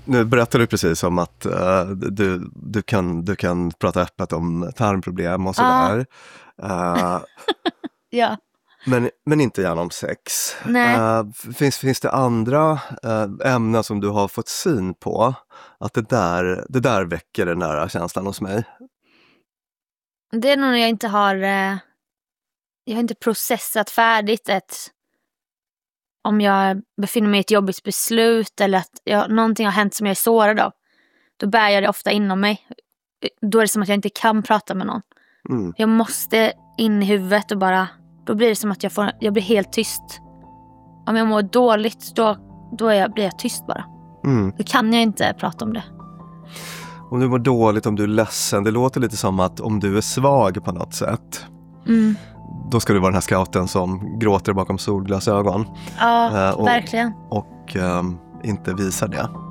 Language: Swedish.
Nu berättar du precis om att du kan prata öppet om tarmproblem och sådär. Ja. Men inte gärna om sex. Nej. Finns det andra ämnen som du har fått syn på? Att det där väcker den där känslan hos mig. Det är nog när jag inte har processat färdigt om jag befinner mig i ett jobbigt beslut eller att någonting har hänt som jag är sårad av. Då bär jag det ofta inom mig. Då är det som att jag inte kan prata med någon. Jag måste in i huvudet och bara... Då blir det som att jag blir helt tyst. Om jag mår dåligt, då blir jag tyst bara. Då kan jag inte prata om det. Om du mår dåligt, om du är ledsen. Det låter lite som att om du är svag på något sätt. Då ska du vara den här scouten som gråter bakom solglasögon. Ja, verkligen. Och inte visar det.